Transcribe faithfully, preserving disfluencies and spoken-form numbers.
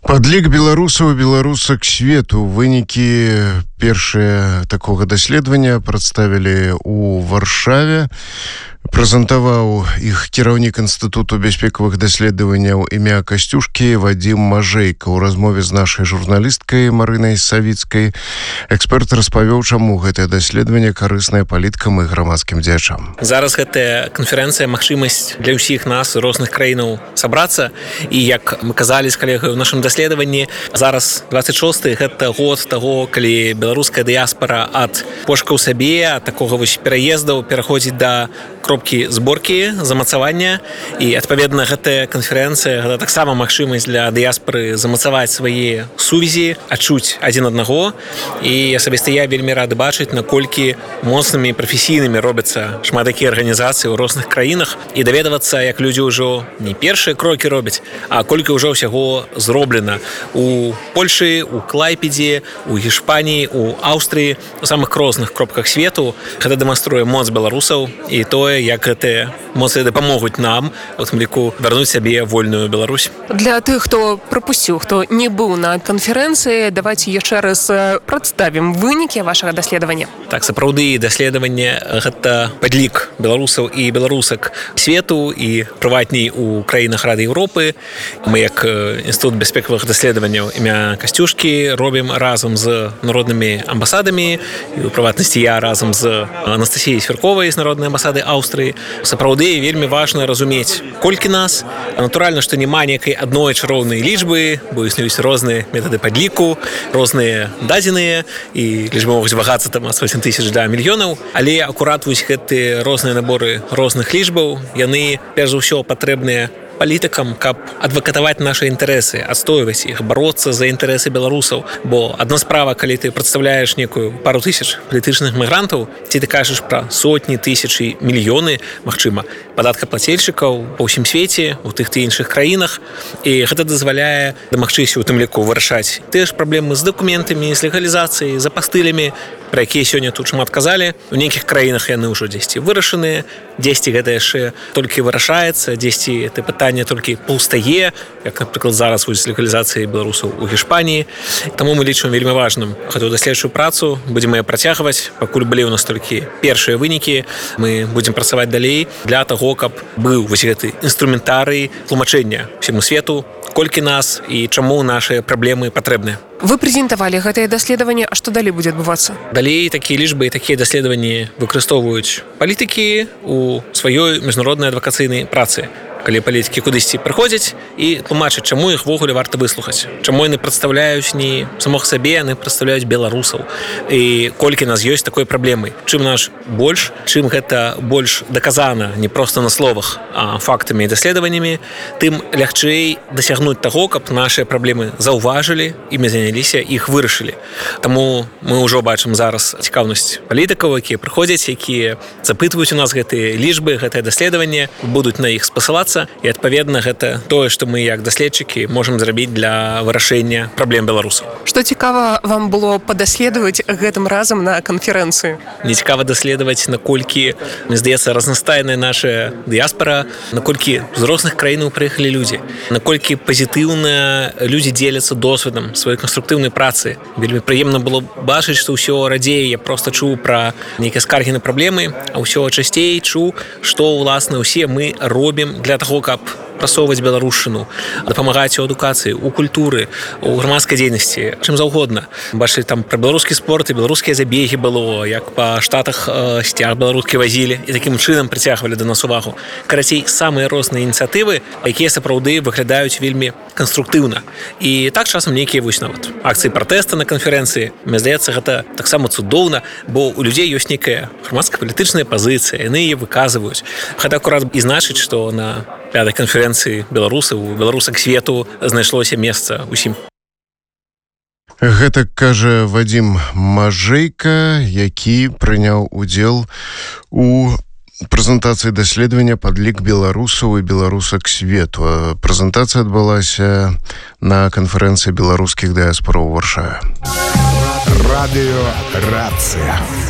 Падлік беларусаў і беларусак свету. Вынікі першае такога даследавання прадставілі ў Варшаве. Прэзентаваў іх кіраўнік Інстытуту бяспекавых даследаванняў імя Касцюшкі Вадзім Мажэйка. У размове з нашай журналісткай Марынай Савіцкай эксперт распавёў, чаму гэтае даследаванне карыснае палітыкам і грамадскім дзеячам. Зараз гэтая канферэнцыя магчымасць для ўсіх нас розных краінаў сабрацца, і як мы казалі з калегай у нашым даследаванні, зараз дваццаць шосты гэта год таго, калі беларуская дыяспара ад пошукаў сабе, ад такога вось пераездаў пераходзіць да кропкі зборкі, замацавання, і адпаведна гэтая канферэнцыя гэта таксама магчымасць для дыяспары замацаваць свае сувязі, адчуць адзін аднаго. І асабіста я вельмі рады бачыць, наколькі моцнымі і прафесійнымі робяцца шмат такія арганізацыі ў розных краінах, і даведавацца, як людзі ўжо не першыя крокі робяць, а колькі ўжо ўсяго зроблена у Польшы, у Клайпедзе, у Гішпаніі, у Аўстрыі, у самых розных кропках свету. Гэта дэманструе моц беларусаў і тое, як гэтыя моцы дапамогуць нам, у тым ліку, вярнуць сабе вольную Беларусь. Для тых, хто прапусціў, хто не быў на канферэнцыі, давайце яшчэ раз прадставім вынікі вашага даследавання. Так, сапраўды, даследаванне гэта падлік беларусаў і беларусак свету і прыватней у краінах Рады Еўропы. Мы, як Інстытут бяспекавых даследаванняў імя Касцюшкі, робім разам з народнымі амбасадамі, і у прыватнасці я разам з Анастасіяй Свярковай з народнай амбасады Аўстрыі. Сапраўды, вельмі важна разумець, колькі нас. Натуральна, што няма нейкай адной чароўнай лічбы, бо існуюць розныя метады падліку, розныя дадзеныя, і лічбы могуць вагацца там ад сотень тысяч да мільёнаў. Але акурат вось гэтыя розныя наборы розных лічбаў, яны перш за ўсё патрэбныя палітыкам, каб адвакатаваць нашы інтарэсы, адстойваць іх, бароцца за інтарэсы беларусаў. Бо адна справа, калі ты прадстаўляеш некую пару тысяч палітычных мігрантаў, ці ты кажаш пра сотні тысяч і мільёны, магчыма, падаткаплацельшчыкаў па ўсім свеце, у тых ці іншых краінах, і гэта дазваляе дамагчыся у тым ліку вырашаць тыя ж праблемы з дакументамі, з легалізацыяй, з апастылямі, пра якія сёння тут шмат казалі. У нейкіх краінах яны ўжо дзесьці вырашаныя, дзесьці гэта яшчэ толькі вырашаецца, дзесьці это пытанне толькі паўстае, як, напрыклад, зараз вось з легалізацыяй беларусаў у Гішпаніі. Таму мы лічым вельмі важным гэтую даследчую працу, будзем яе працягваць, пакуль былі ў нас толькі першыя вынікі. Мы будзем працаваць далей для таго, каб быў вось гэты інструментарый тлумачэння ўсяму свету, колькі нас і чаму нашыя праблемы патрэбныя. Вы прэзентавалі гэтае даследаванне, а што далей будзе адбывацца? Далей такія лічбы і такія даследаванні выкарыстоўваюць палітыкі ў сваёй міжнароднай адвакацыйнай працы. Калі палітыкі кудысьці прыходзяць і тлумачаць, чаму іх ввогуле варта выслухаць. Чаму яны прадстаўляюць не самога сабе, яны прадстаўляюць беларусаў. І колькі нас ёсць такой праблемы. Чым наш больш, чым гэта больш даказана не проста на словах, а фактамі і даследаваннямі, тым лягчэй дасягнуць таго, каб нашыя праблемы заўважылі і мы заняліся, іх вырашылі. Таму мы ўжо бачым зараз цікаўнасць палітыкаў, якія прыходзяць, якія запытваюць у нас гэтыя лічбы, гэтае даследаванне, будуць на іх спасылацца. І, адпаведна, гэта тое, што мы, як даследчыкі, можам зрабіць для вырашэння праблем беларусаў. Што цікава вам было падаследаваць гэтым разам на канферэнцыі? Мне цікава даследаваць, наколькі, мне здаецца, разнастайная наша дыяспара, наколькі з розных краінаў прыехалі людзі, наколькі пазітыўна людзі дзеляцца досведам сваёй канструктыўнай працы. Вельмі прыемна было бачыць, што ўсё радзей я проста чуў пра нейкія скаргі на праблемы, а ўсё часцей чуў, што, уласна, ўсе мы робім для таго, каб прасоўваць беларушчыну, дапамагаць у адукацыі, у культуры, у грамадскай дзейнасці, чым заўгодна. Бачылі там пра беларускі спорт і беларускія забегі было, як па штатах э, сцяг беларускі вазілі і такім чынам прыцягвалі да нас увагу. Карацей, самыя розныя ініцыятывы, якія сапраўды выглядаюць вельмі канструктыўна. І так часам нейкія вось нават акцыі пратэста на канферэнцыі. Мне здаецца, гэта таксама цудоўна, бо у людзей ёсць нейкая грамадска-палітычная пазіцыя, яны яе выказваюць. Гэта акурат і значыць, што на пятай канферэнцыі беларусаў, беларусак свету знайшлося месца ўсім. Гэта кажа Вадзім Мажэйка, які прыняў удзел у прэзентацыі даследавання падлік беларусаў і беларусак свету. Прэзентацыя адбылася на канферэнцыі беларускіх дыяспор у Варшаве. Радыё Рацыя.